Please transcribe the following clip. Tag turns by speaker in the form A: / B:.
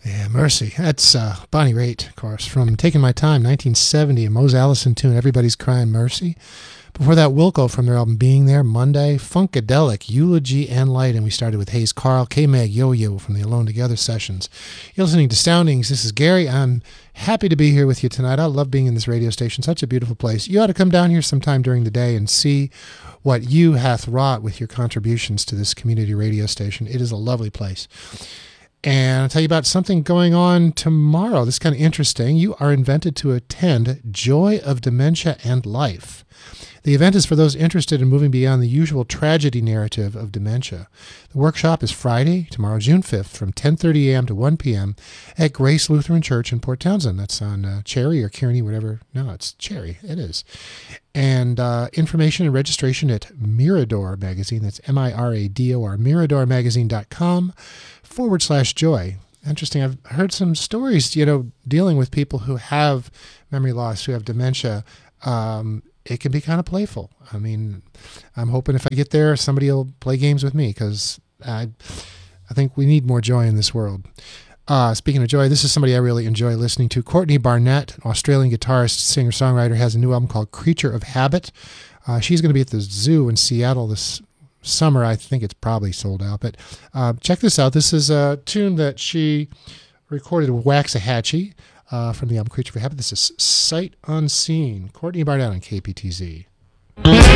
A: Yeah, Mercy. That's Bonnie Raitt, of course, from Taking My Time, 1970, a Mose Allison tune, Everybody's Crying Mercy. Before that, Wilco from their album Being There, Monday, Funkadelic, Eulogy and Light, and we started with Hayes Carl, K-Mag, Yo-Yo from the Alone Together sessions. You're listening to Soundings. This is Gary. I'm happy to be here with you tonight. I love being in this radio station. Such a beautiful place. You ought to come down here sometime during the day and see what you hath wrought with your contributions to this community radio station. It is a lovely place. And I'll tell you about something going on tomorrow. This is kind of interesting. You are invited to attend Joy of Dementia and Life. The event is for those interested in moving beyond the usual tragedy narrative of dementia. The workshop is Friday, tomorrow, June 5th, from 10:30 a.m. to 1 p.m. at Grace Lutheran Church in Port Townsend. That's on Cherry or Kearney, whatever. No, it's Cherry. It is. And information and registration at Mirador Magazine. That's Mirador, miradormagazine.com/joy. Interesting. I've heard some stories, dealing with people who have memory loss, who have dementia. It can be kind of playful. I mean, I'm hoping if I get there, somebody will play games with me because I think we need more joy in this world. Speaking of joy, this is somebody I really enjoy listening to. Courtney Barnett, an Australian guitarist, singer-songwriter, has a new album called Creature of Habit. She's going to be at the zoo in Seattle this summer. I think it's probably sold out. But check this out. This is a tune that she recorded with Waxahachie. From the album Creature of Habit. This is Sight Unseen. Courtney Barnett on KPTZ.